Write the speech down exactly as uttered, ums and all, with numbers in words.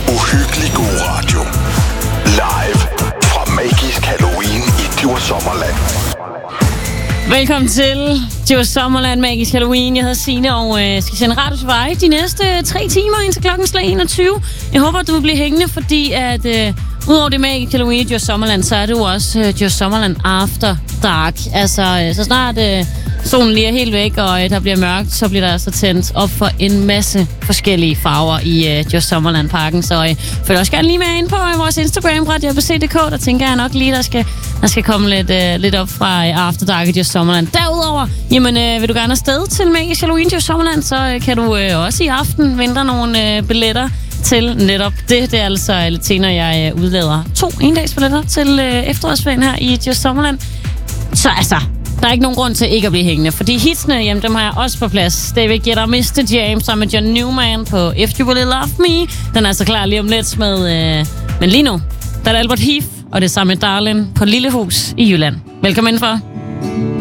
Uhyggelig god radio. Live fra Magisk Halloween i Djurs Sommerland. Velkommen til Djurs Sommerland, Magisk Halloween. Jeg hedder Signe og øh, skal sende radio til vej de næste tre timer indtil klokken slag enogtyve. Jeg håber, du vil blive hængende, fordi at øh, udover det Magisk Halloween i Djurs Sommerland, så er det jo også øh, Djurs Sommerland After Dark. Altså, øh, så snart øh, solen lige er helt væk, og øh, der bliver mørkt, så bliver der altså tændt op for en masse forskellige farver i øh, Djurs Sommerland Parken. Så øh, følg også gerne lige med ind på øh, vores Instagram, radio b c punktum d k. Der tænker jeg nok lige, der skal, der skal komme lidt, øh, lidt op fra øh, After Dark i Djurs Sommerland. Derudover, jamen, øh, vil du gerne afsted til Magisk Halloween Djurs Sommerland, så øh, kan du øh, også i aften vente nogle øh, billetter til netop det. Det er altså lidt senere, jeg øh, udlader to endagsbilletter til øh, efterårsferien her i Djurs Sommerland. Så altså, der er ikke nogen grund til ikke at blive hængende, fordi hitsene, jamen, dem har jeg også på plads. David Guetta, mister James sammen med John Newman på If You Really Love Me. Den er altså klar lige om lidt med, øh, men lige nu, der er Albert Heath, og det er sammen med Darlin på Lillehus i Jylland. Velkommen indenfor.